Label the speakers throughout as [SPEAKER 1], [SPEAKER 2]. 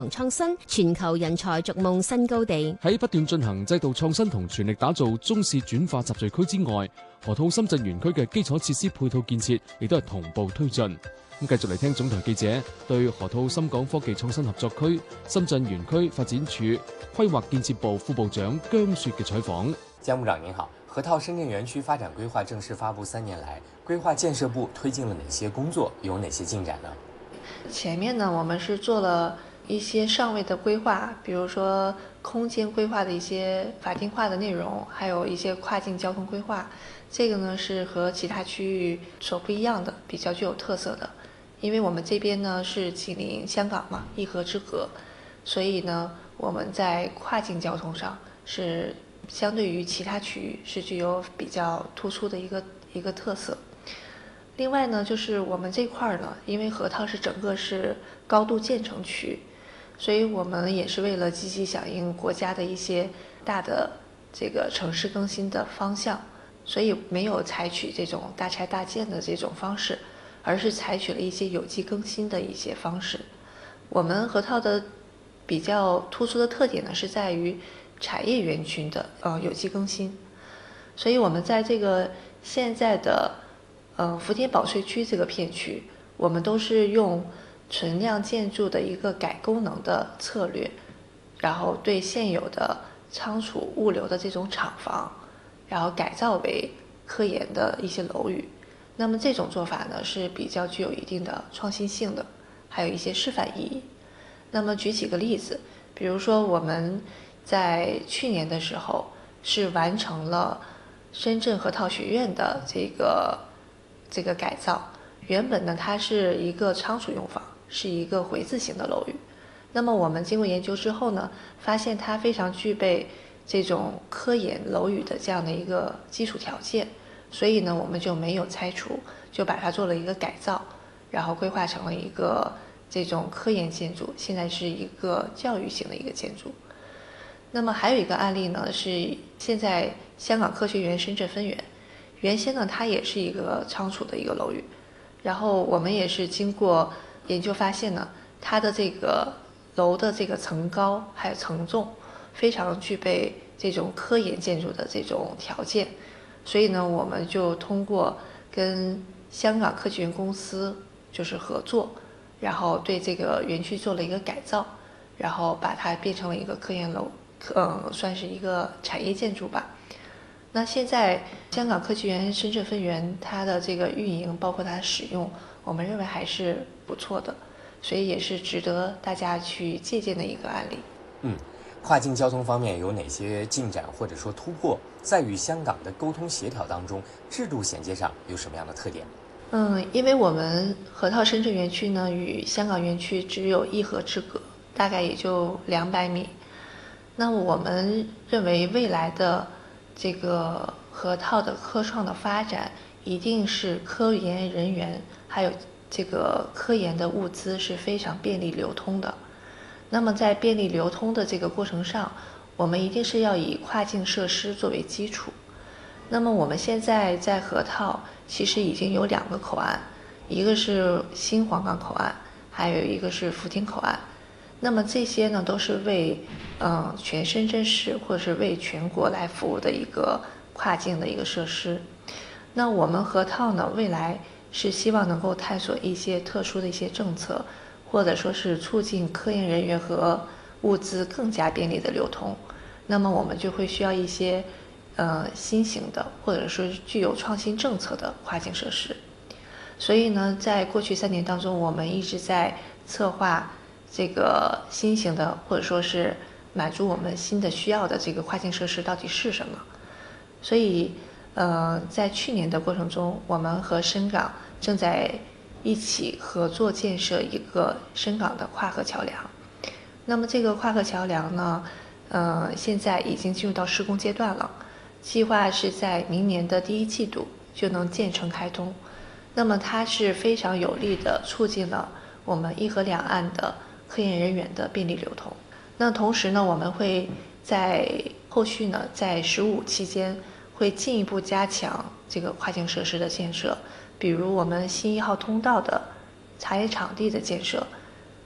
[SPEAKER 1] 創新，全球人才逐夢新高地。
[SPEAKER 2] 喺不斷進行制度創新同全力打造中市轉化集聚區之外，河套深圳園區嘅基礎設施配套建設亦都係同步推進。咁繼續嚟聽總台記者對河套深港科技創新合作區深圳園區發展處規劃建設部副部長姜雪嘅採訪。
[SPEAKER 3] 姜部長您好，河套深圳園區發展規劃正式發布3年來，規劃建設部推進了哪些工作，有哪些進展呢？
[SPEAKER 4] 前面呢，我們是做了一些上位的規劃，比如說空間規劃的一些法定化的內容，還有一些跨境交通規劃。這個呢是和其他區域所不一樣的，比較具有特色的。因為我們這邊呢是緊鄰香港嘛，一河之隔，所以呢我們在跨境交通上是相對於其他區域是具有比較突出的一個特色。另外呢，就是我們這塊呢，因為河套是整個是高度建成區，所以我們也是為了積極響應國家的一些大的這個城市更新的方向，所以沒有採取這種大拆大建的這種方式，而是採取了一些有機更新的一些方式。我們河套的比較突出的特點呢，是在於產業園區的有機更新，所以我們在這個現在的福田保稅區這個片區，我們都是用存量建築的一個改功能的策略，然後對現有的倉儲物流的這種廠房，然後改造為科研的一些樓宇。那麼這種做法呢是比較具有一定的創新性的，還有一些示範意義。那麼舉幾個例子，比如說我們在去年的時候是完成了深圳河套學院的這個改造。原本呢它是一個倉儲用房，是一個回字形的樓宇。那麼我們經過研究之後呢，發現它非常具備這種科研樓宇的這樣的一個基礎條件，所以呢我們就沒有拆除，就把它做了一個改造，然後規劃成了一個這種科研建築，現在是一個教育型的一個建築。那麼還有一個案例呢，是現在香港科學園深圳分園，原先呢它也是一個倉儲的一個樓宇，然後我們也是經過研究發現呢，它的這個樓的這個層高還有層重非常具備這種科研建築的這種條件，所以呢我們就通過跟香港科學園公司就是合作，然後對這個園區做了一個改造，然後把它變成了一個科研樓，算是一個產業建築吧。那現在香港科學園深圳分園它的這個運營，包括它的使用，我們認為還是不錯的，所以也是值得大家去借鑑的一個案例。
[SPEAKER 3] 跨境交通方面有哪些進展或者說突破？在與香港的溝通協調當中，制度銜接上有什麼樣的特點？
[SPEAKER 4] 因為我們河套深圳園區呢與香港園區只有一河之隔，大概也就200米。那我們認為未來的這個河套的科創的發展，一定是科研人員還有這個科研的物資是非常便利流通的。那麼在便利流通的這個過程上，我們一定是要以跨境設施作為基礎。那麼我們現在在河套其實已經有2個口岸，一個是新皇崗口岸，還有一個是福田口岸。那麼這些呢都是為全深圳市或者是為全國來服務的一個跨境的一個設施。那我們河套呢未來是希望能夠探索一些特殊的一些政策，或者說是促進科研人員和物資更加便利的流通。那麼我們就會需要一些新型的或者說具有創新政策的跨境設施。所以呢在過去3年當中，我們一直在策劃這個新型的或者說是滿足我們新的需要的這個跨境設施到底是什麼。所以在去年的過程中，我們和深港正在一起合作建設一個深港的跨河橋梁。那麼這個跨河橋梁呢現在已經進入到施工階段了，計劃是在明年的第1季度就能建成開通。那麼它是非常有力的促進了我們一河兩岸的科研人員的便利流通。那同時呢，我們會在後續呢，在15期間會進一步加強這個跨境設施的建設，比如我們新1號通道的茶葉場地的建設，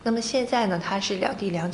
[SPEAKER 4] 那么现在呢，它是两地两